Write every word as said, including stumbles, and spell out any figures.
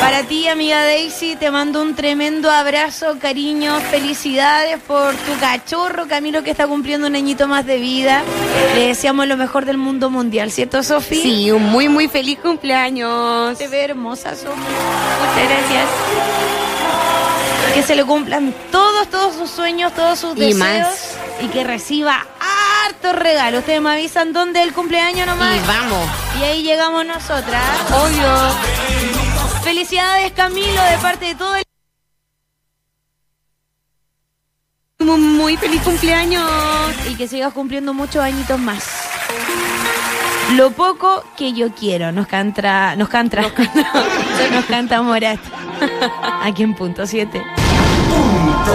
Para ti, amiga Daisy, te mando un tremendo abrazo, cariño, felicidades por tu cachorro Camilo, que está cumpliendo un añito más de vida. Le deseamos lo mejor del mundo mundial, ¿cierto, Sofi? Sí, un muy, muy feliz cumpleaños. Te ve hermosa, Sofi. Muchas gracias. Que se le cumplan todos, todos sus sueños, todos sus Y deseos. más. Y que reciba hartos regalos. Ustedes me avisan dónde es el cumpleaños nomás. Y vamos. Y ahí llegamos nosotras. Obvio. Felicidades, Camilo, de parte de todo el... Muy, muy feliz cumpleaños. Y que sigas cumpliendo muchos añitos más. Lo poco que yo quiero. Nos canta... Nos canta... nos canta Morat. Aquí en punto siete.